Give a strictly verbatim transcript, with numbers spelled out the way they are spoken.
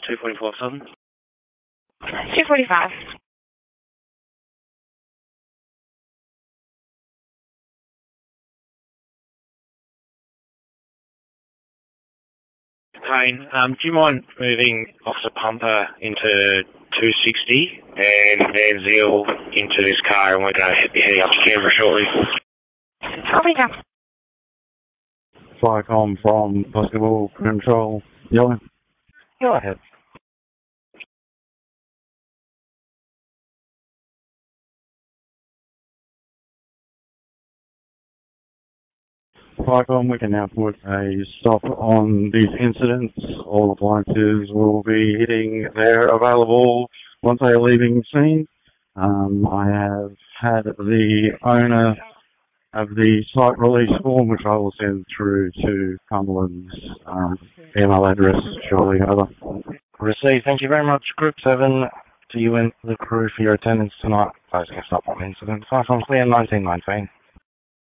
two forty-four Southern. two forty-five. Payne, um, do you mind moving Officer Pumper into two sixty and Van Zeal into this car, and we're going to be heading up to Canberra shortly. Copy that. Flycom from Basketball Control. Yellow. Go ahead. Flycom, we can now put a stop on these incidents. All appliances will be hitting their available once they are leaving scene. Um, I have had the owner of the site release form, which I will send through to Cumberland's um, email address shortly. Over. Received. Thank you very much. Group seven, to you and the crew for your attendance tonight. Closing a stop on incident. Flycom clear, nineteen nineteen.